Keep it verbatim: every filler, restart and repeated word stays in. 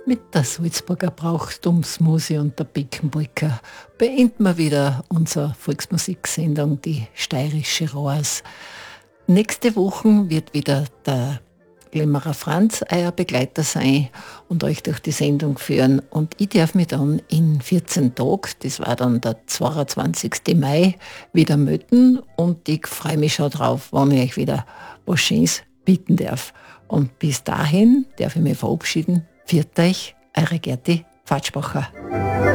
Mit der Salzburger Brauchtumsmusik und der Beckenbrücker beenden wir wieder unsere Volksmusiksendung, die steirische Rohrs. Nächste Woche wird wieder der Glimmerer Franz euer Begleiter sein und euch durch die Sendung führen. Und ich darf mich dann in vierzehn Tagen, das war dann der zweiundzwanzigsten Mai, wieder melden. Und ich freue mich schon drauf, wenn ich euch wieder was Schönes bieten darf. Und bis dahin darf ich mich verabschieden. Viert euch, eure Gerti Fatschbacher.